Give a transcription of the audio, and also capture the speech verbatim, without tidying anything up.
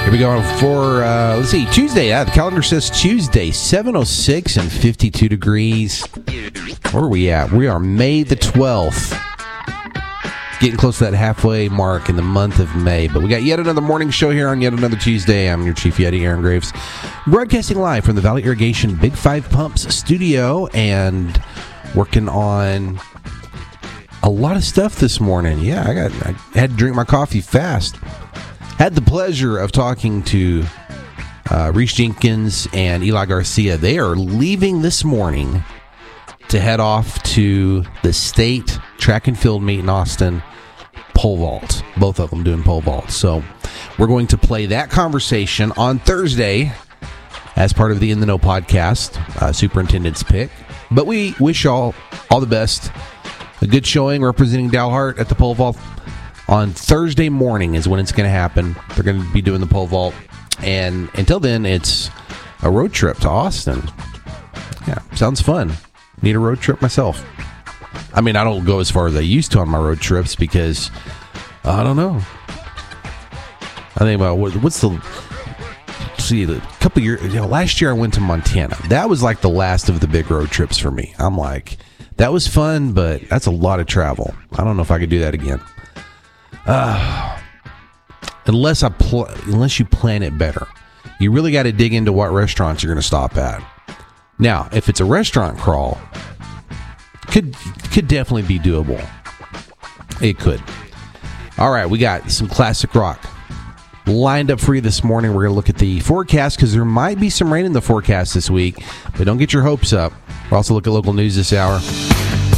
Here we go for, uh, let's see, Tuesday. Yeah, the calendar says Tuesday, seven oh six and fifty-two degrees. Where are we at? We are May the twelfth. Getting close to that halfway mark in the month of May. But we got yet another morning show here on yet another Tuesday. I'm your Chief Yeti, Aaron Graves. Broadcasting live from the Valley Irrigation Big Five Pumps studio and working on a lot of stuff this morning. Yeah, I got. I had to drink my coffee fast. Had the pleasure of talking to uh, Reese Jenkins and Eli Garcia. They are leaving this morning to head off to the state track and field meet in Austin, pole vault. Both of them doing pole vault. So we're going to play that conversation on Thursday as part of the In the Know podcast, uh, Superintendent's Pick. But we wish y'all all the best. A good showing representing Dalhart at the pole vault. On Thursday morning is when it's going to happen. They're going to be doing the pole vault. And until then, it's a road trip to Austin. Yeah, sounds fun. Need a road trip myself. I mean, I don't go as far as I used to on my road trips because, I don't know. I think about, what, what's the, see, a couple years, you know, last year I went to Montana. That was like the last of the big road trips for me. I'm like, that was fun, but that's a lot of travel. I don't know if I could do that again. Uh, unless I pl- unless you plan it better. You really got to dig into what restaurants you're going to stop at. Now, if it's a restaurant crawl, could could definitely be doable. It could. All right, we got some classic rock lined up for you this morning. We're going to look at the forecast because there might be some rain in the forecast this week, but don't get your hopes up. We'll also look at local news this hour.